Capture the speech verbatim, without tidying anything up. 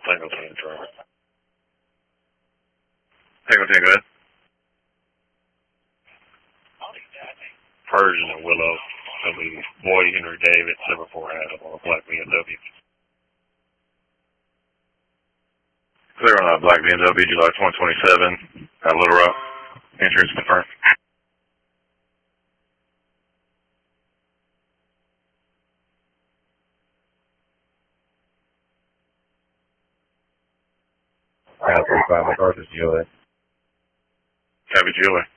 Tango ten, driver. Tango ten, go ahead. Persian and Willow. It'll be Boy Henry David, seven four Adam on a black B M W. Clear on a black B M W, July twenty twenty-seven, at Little Rock. Insurance confirmed. Alright, thirty-five MacArthur's G O A. Copy, G O A.